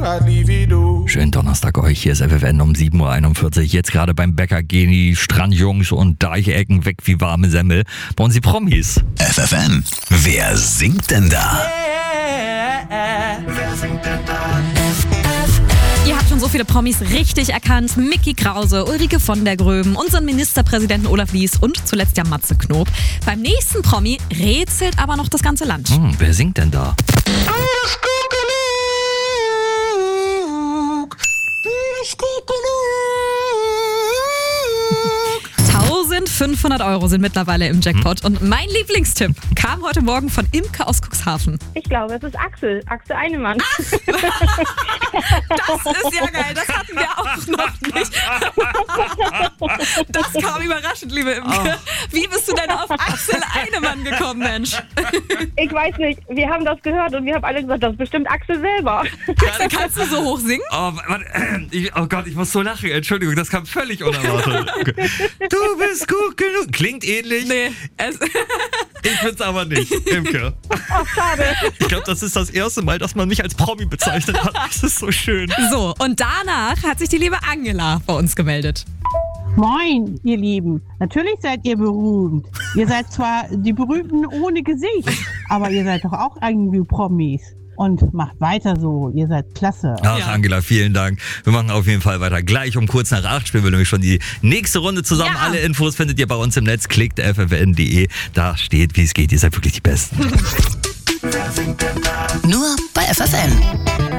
Schönen Donnerstag euch, hier ist FFN um 7.41 Uhr. Jetzt gerade beim Bäcker gehen die Strandjungs und Deichecken weg wie warme Semmel. Bei uns die Promis. FFN, wer singt denn da? Ihr habt schon so viele Promis richtig erkannt. Micky Krause, Ulrike von der Gröben, unseren Ministerpräsidenten Olaf Lies und zuletzt ja Matze Knob. Beim nächsten Promi rätselt aber noch das ganze Land. Wer singt denn da? 1.500 € sind mittlerweile im Jackpot. Und mein Lieblingstipp kam heute Morgen von Imke aus Cuxhaven. Ich glaube, es ist Axel Einemann. Das ist ja geil, das hatten wir auch noch nicht. Das kam überraschend, liebe Imke. Wie bist du denn auf Axel Einemann gekommen, Mensch? Ich weiß nicht, wir haben das gehört und wir haben alle gesagt, das ist bestimmt Axel selber. Axel, kannst du so hoch singen? Oh Gott, ich muss so lachen. Entschuldigung, das kam völlig unerwartet. Du bist gut genug. Klingt ähnlich. Nee. Ich find's aber nicht, Imke. Ach, schade. Ich glaube, das ist das erste Mal, dass man mich als Promi bezeichnet hat. Das ist so schön. So, und danach hat sich die liebe Angela bei uns gemeldet. Moin, ihr Lieben. Natürlich seid ihr berühmt. Ihr seid zwar die Berühmten ohne Gesicht, aber ihr seid doch auch irgendwie Promis. Und macht weiter so. Ihr seid klasse. Ach, Ja. Angela, vielen Dank. Wir machen auf jeden Fall weiter. Gleich um kurz nach 8 spielen wir nämlich schon die nächste Runde zusammen. Ja. Alle Infos findet ihr bei uns im Netz. Klickt ffn.de. Da steht, wie es geht. Ihr seid wirklich die Besten. Nur bei FFN.